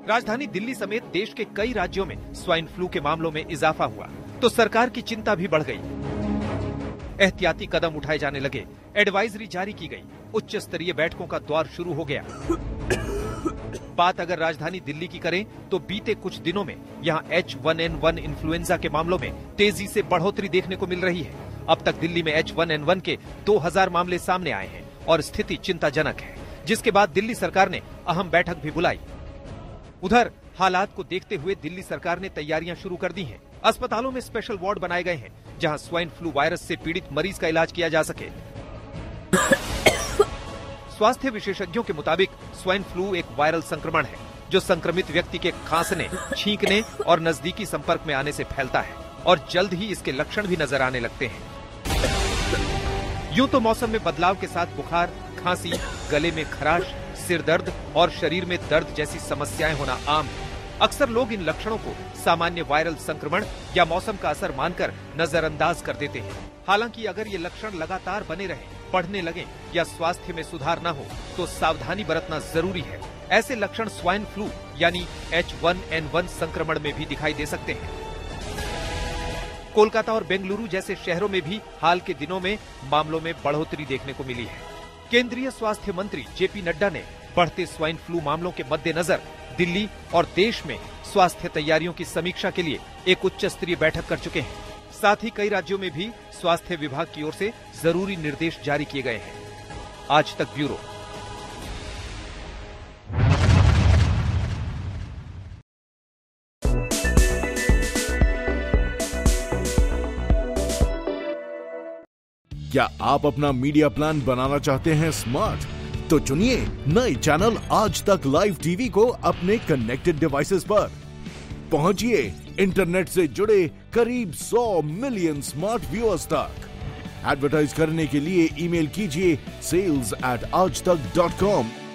राजधानी दिल्ली समेत देश के कई राज्यों में स्वाइन फ्लू के मामलों में इजाफा हुआ तो सरकार की चिंता भी बढ़ गई। एहतियाती कदम उठाए जाने लगे, एडवाइजरी जारी की गई, उच्च स्तरीय बैठकों का दौर शुरू हो गया। बात अगर राजधानी दिल्ली की करें तो बीते कुछ दिनों में यहाँ H1N1 इन्फ्लुएंजा के मामलों में तेजी से बढ़ोतरी देखने को मिल रही है। अब तक दिल्ली में H1N1 के 2000 मामले सामने आए हैं और स्थिति चिंताजनक है, जिसके बाद दिल्ली सरकार ने अहम बैठक भी बुलाई। उधर हालात को देखते हुए दिल्ली सरकार ने तैयारियां शुरू कर दी हैं। अस्पतालों में स्पेशल वार्ड बनाए गए हैं, जहां स्वाइन फ्लू वायरस से पीड़ित मरीज का इलाज किया जा सके। स्वास्थ्य विशेषज्ञों के मुताबिक स्वाइन फ्लू एक वायरल संक्रमण है जो संक्रमित व्यक्ति के खांसने, छींकने और नजदीकी संपर्क में आने से फैलता है और जल्द ही इसके लक्षण भी नजर आने लगते हैं। यूं तो मौसम में बदलाव के साथ बुखार, खांसी, गले में खराश, सिर दर्द और शरीर में दर्द जैसी समस्याएं होना आम है। अक्सर लोग इन लक्षणों को सामान्य वायरल संक्रमण या मौसम का असर मानकर नजरअंदाज कर देते हैं। हालांकि अगर ये लक्षण लगातार बने रहें, बढ़ने लगे या स्वास्थ्य में सुधार न हो तो सावधानी बरतना जरूरी है। ऐसे लक्षण स्वाइन फ्लू यानी H1N1 संक्रमण में भी दिखाई दे सकते हैं। कोलकाता और बेंगलुरु जैसे शहरों में भी हाल के दिनों में मामलों में बढ़ोतरी देखने को मिली है। केंद्रीय स्वास्थ्य मंत्री JP नड्डा ने बढ़ते स्वाइन फ्लू मामलों के मद्देनजर दिल्ली और देश में स्वास्थ्य तैयारियों की समीक्षा के लिए एक उच्च स्तरीय बैठक कर चुके हैं। साथ ही कई राज्यों में भी स्वास्थ्य विभाग की ओर से जरूरी निर्देश जारी किए गए हैं। आज तक ब्यूरो। क्या आप अपना मीडिया प्लान बनाना चाहते हैं स्मार्ट? तो चुनिए नए चैनल आज तक लाइव टीवी को अपने कनेक्टेड डिवाइसेस पर। पहुंचिए इंटरनेट से जुड़े करीब 100 मिलियन स्मार्ट व्यूअर्स तक। एडवर्टाइज करने के लिए ईमेल कीजिए sales@aajtak.com